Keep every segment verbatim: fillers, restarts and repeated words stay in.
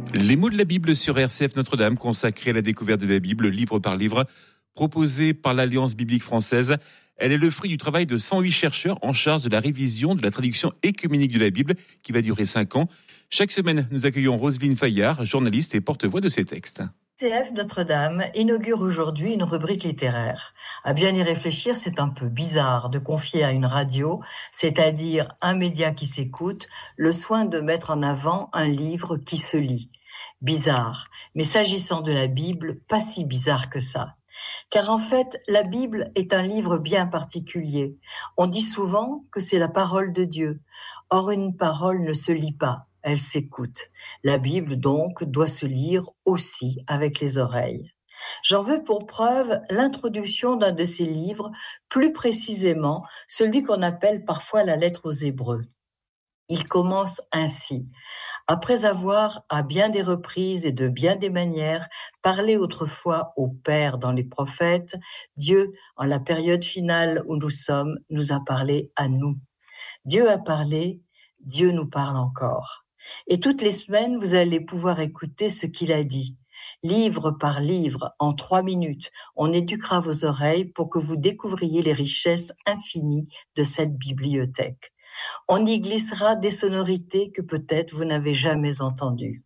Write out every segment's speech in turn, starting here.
Les mots de la Bible sur R C F Notre-Dame, consacrés à la découverte de la Bible, livre par livre, proposé par l'Alliance biblique française. Elle est le fruit du travail de cent huit chercheurs en charge de la révision de la traduction œcuménique de la Bible, qui va durer cinq ans. Chaque semaine, nous accueillons Roselyne Fayard, journaliste et porte-voix de ces textes. R C F Notre-Dame inaugure aujourd'hui une rubrique littéraire. À bien y réfléchir, c'est un peu bizarre de confier à une radio, c'est-à-dire un média qui s'écoute, le soin de mettre en avant un livre qui se lit. Bizarre, mais s'agissant de la Bible, pas si bizarre que ça. Car en fait, la Bible est un livre bien particulier. On dit souvent que c'est la parole de Dieu. Or, une parole ne se lit pas, elle s'écoute. La Bible, donc, doit se lire aussi avec les oreilles. J'en veux pour preuve l'introduction d'un de ces livres, plus précisément celui qu'on appelle parfois la lettre aux Hébreux. Il commence ainsi. Après avoir, à bien des reprises et de bien des manières, parlé autrefois au Père dans les prophètes, Dieu, en la période finale où nous sommes, nous a parlé à nous. Dieu a parlé, Dieu nous parle encore. Et toutes les semaines, vous allez pouvoir écouter ce qu'il a dit. Livre par livre, en trois minutes, on éduquera vos oreilles pour que vous découvriez les richesses infinies de cette bibliothèque. On y glissera des sonorités que peut-être vous n'avez jamais entendues.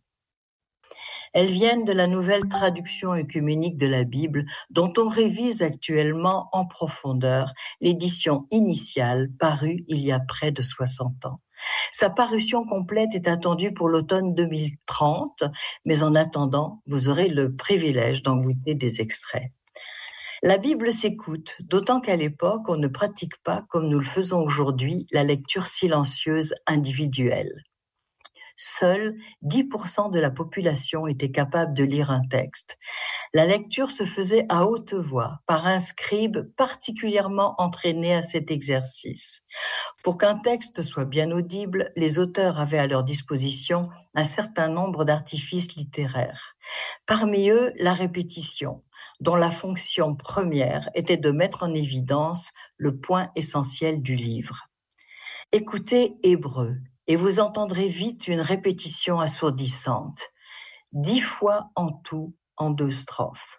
Elles viennent de la nouvelle traduction œcuménique de la Bible, dont on révise actuellement en profondeur l'édition initiale parue il y a près de soixante ans. Sa parution complète est attendue pour l'automne deux mille trente, mais en attendant, vous aurez le privilège d'en goûter des extraits. La Bible s'écoute, d'autant qu'à l'époque, on ne pratique pas, comme nous le faisons aujourd'hui, la lecture silencieuse individuelle. Seuls dix pour cent de la population était capable de lire un texte. La lecture se faisait à haute voix par un scribe particulièrement entraîné à cet exercice. Pour qu'un texte soit bien audible, les auteurs avaient à leur disposition un certain nombre d'artifices littéraires. Parmi eux, la répétition, dont la fonction première était de mettre en évidence le point essentiel du livre. Écoutez Hébreux, et vous entendrez vite une répétition assourdissante, dix fois en tout en deux strophes.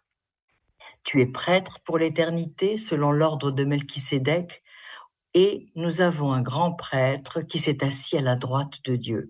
Tu es prêtre pour l'éternité selon l'ordre de Melchisédek, et nous avons un grand prêtre qui s'est assis à la droite de Dieu.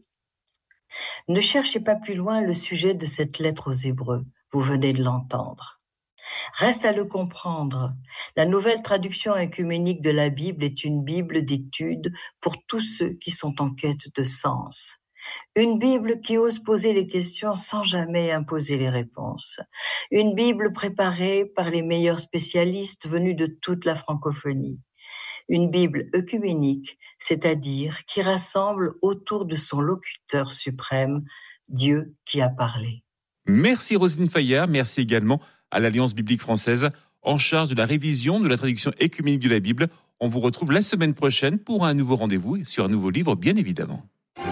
Ne cherchez pas plus loin le sujet de cette lettre aux Hébreux, vous venez de l'entendre. Reste à le comprendre. La nouvelle traduction œcuménique de la Bible est une Bible d'étude pour tous ceux qui sont en quête de sens. Une Bible qui ose poser les questions sans jamais imposer les réponses. Une Bible préparée par les meilleurs spécialistes venus de toute la francophonie. Une Bible œcuménique, c'est-à-dire qui rassemble autour de son locuteur suprême, Dieu qui a parlé. Merci Roselyne Fayard, merci également à l'Alliance biblique française en charge de la révision de la traduction œcuménique de la Bible. On vous retrouve la semaine prochaine pour un nouveau rendez-vous sur un nouveau livre, bien évidemment.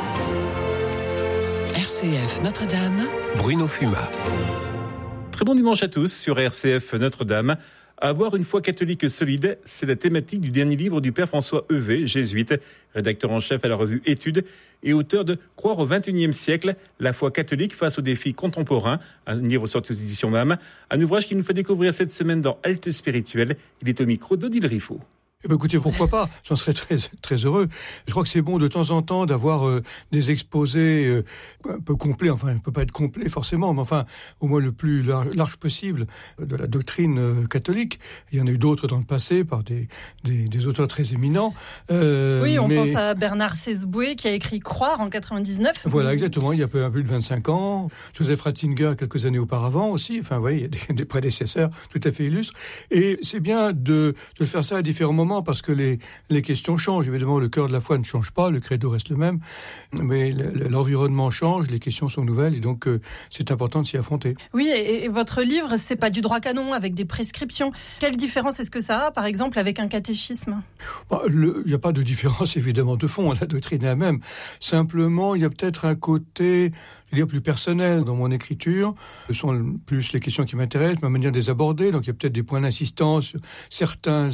R C F Notre-Dame, Bruno Fumat. Très bon dimanche à tous sur R C F Notre-Dame. Avoir une foi catholique solide, c'est la thématique du dernier livre du père François Heuvet, jésuite, rédacteur en chef à la revue Études et auteur de Croire au vingt et unième siècle, la foi catholique face aux défis contemporains, un livre sorti aux éditions M A M, un ouvrage qui nous fait découvrir cette semaine dans Halte Spirituelle. Il est au micro d'Odile Riffaut. Eh ben écoutez, pourquoi pas, j'en serais très, très heureux. Je crois que c'est bon de temps en temps d'avoir euh, des exposés euh, un peu complets, enfin, il ne peut pas être complet forcément, mais enfin, au moins le plus large, large possible de la doctrine euh, catholique. Il y en a eu d'autres dans le passé par des, des, des auteurs très éminents. Euh, oui, on mais... pense à Bernard Sesboué qui a écrit Croire en quatre-vingt-dix-neuf. Voilà, exactement, il y a un peu, un peu plus de vingt-cinq ans. Joseph Ratzinger, quelques années auparavant aussi. Enfin, vous voyez, il y a des, des prédécesseurs tout à fait illustres. Et c'est bien de, de faire ça à différents moments, parce que les, les questions changent. Évidemment, le cœur de la foi ne change pas, le credo reste le même, mais l'environnement change, les questions sont nouvelles, et donc euh, c'est important de s'y affronter. Oui, et, et votre livre, c'est pas du droit canon avec des prescriptions. Quelle différence est-ce que ça a, par exemple, avec un catéchisme ? Bah, il n'y a pas de différence, évidemment, de fond, la doctrine est la même. Simplement, il y a peut-être un côté, je veux dire, plus personnel dans mon écriture. Ce sont plus les questions qui m'intéressent, ma manière de les aborder, donc il y a peut-être des points d'insistance sur certains